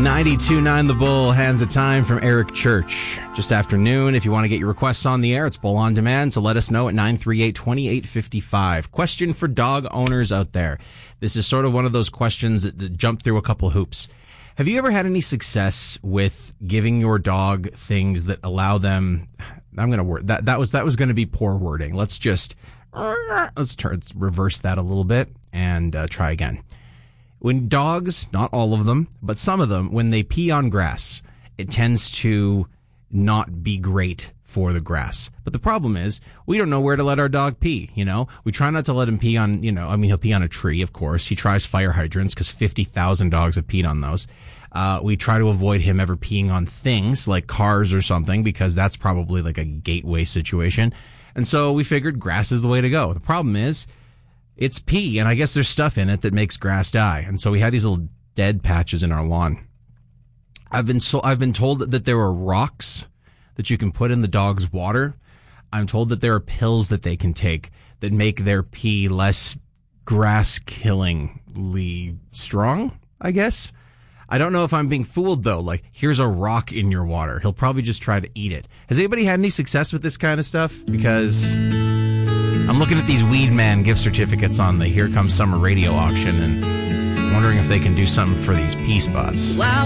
92.9 The Bull, Hands of Time from Eric Church. Just after noon. If you want to get your requests on the air, it's Bull On Demand, so let us know at 938-2855. Question for dog owners out there. This is sort of one of those questions that jump through a couple hoops. Have you ever had any success with giving your dog things that allow them... I'm going to word that was going to be poor wording. Let's reverse that a little bit and try again. When dogs, not all of them, but some of them, when they pee on grass, it tends to not be great for the grass. But the problem is, we don't know where to let our dog pee, you know? We try not to let him pee on, he'll pee on a tree, of course. He tries fire hydrants because 50,000 dogs have peed on those. We try to avoid him ever peeing on things like cars or something because that's probably like a gateway situation. And so we figured grass is the way to go. The problem is, it's pee, and I guess there's stuff in it that makes grass die. And so we had these little dead patches in our lawn. I've been told that there are rocks that you can put in the dog's water. I'm told that there are pills that they can take that make their pee less grass-killingly strong, I guess. I don't know if I'm being fooled, though. Like, here's a rock in your water. He'll probably just try to eat it. Has anybody had any success with this kind of stuff? Because I'm looking at these Weed Man gift certificates on the Here Comes Summer radio auction and wondering if they can do something for these pee spots. Wow.